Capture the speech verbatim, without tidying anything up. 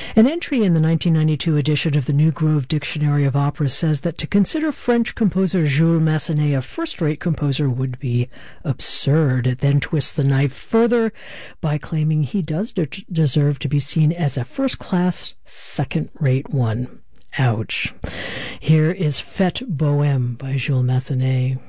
An entry in the nineteen ninety-two edition of the New Grove Dictionary of Operas says that to consider French composer Jules Massenet a first-rate composer would be absurd. It then twists the knife further by claiming he does de- deserve to be seen as a first-class, second-rate one. Ouch. Here is Fête Bohème by Jules Massenet.